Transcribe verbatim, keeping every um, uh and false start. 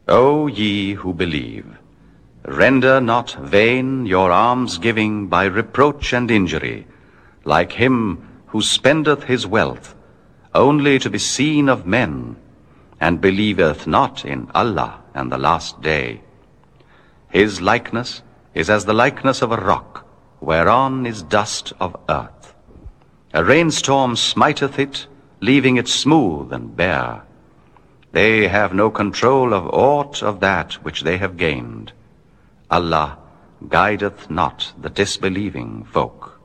O ye who believe, render not vain your almsgiving by reproach and injury, like him who spendeth his wealth only to be seen of men, and believeth not in Allah and the last day. His likeness is as the likeness of a rock, whereon is dust of earth. A rainstorm smiteth it, leaving it smooth and bare. They have no control of aught of that which they have gained. Allah guideth not the disbelieving folk.